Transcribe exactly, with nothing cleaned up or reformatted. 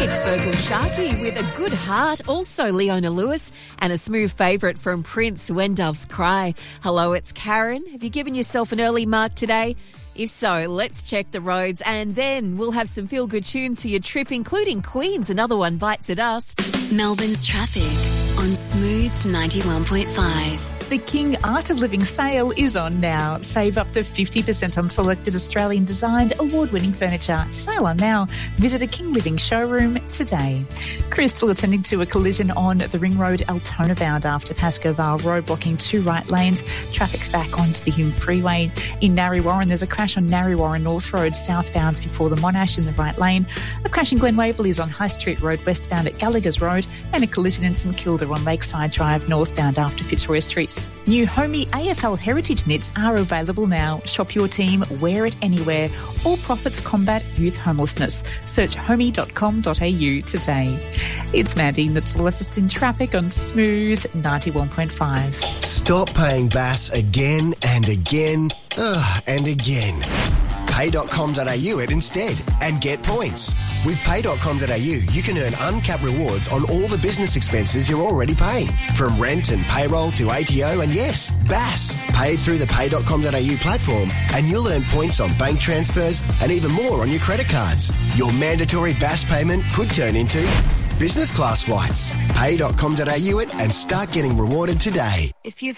It's Virgil Sharkey with a good heart. Also Leona Lewis and a smooth favourite from Prince, When Doves Cry. Hello, it's Karen. Have you given yourself an early mark today? If so, let's check the roads and then we'll have some feel-good tunes for your trip, including Queen's Another One Bites the Dust. Melbourne's traffic on Smooth ninety-one point five. The King Art of Living sale is on now. Save up to fifty percent on selected Australian-designed, award-winning furniture. Sale on now. Visit a King Living showroom today. Crystal attending to a collision on the Ring Road Altona bound after Pascoe Vale Road, blocking two right lanes. Traffic's back onto the Hume Freeway. In Narre Warren, there's a crash on Narre Warren North Road, southbound before the Monash in the right lane. A crash in Glen Waverley is on High Street Road, westbound at Gallagher's Road, and a collision in St Kilda on Lakeside Drive, northbound after Fitzroy Street. New Homey A F L Heritage knits are available now. Shop your team, wear it anywhere. All profits combat youth homelessness. Search homey dot com dot a u today. It's Mandy, that's the latest in traffic on Smooth ninety-one point five. Stop paying B A S again and again ugh, and again. pay dot com dot a u it instead and get points. With pay dot com dot a u, you can earn uncapped rewards on all the business expenses you're already paying. From rent and payroll to A T O and yes, B A S. Paid through the pay dot com dot a u platform and you'll earn points on bank transfers and even more on your credit cards. Your mandatory B A S payment could turn into business class flights. pay dot com dot a u it and start getting rewarded today. If you've